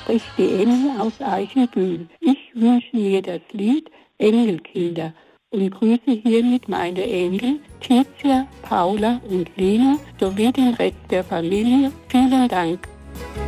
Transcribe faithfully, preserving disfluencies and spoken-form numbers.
spricht die Emmy aus Eichenbühl. Ich wünsche mir das Lied Engelkinder und grüße hiermit meine Enkel Titia, Paula und Lina sowie den Rest der Familie. Vielen Dank.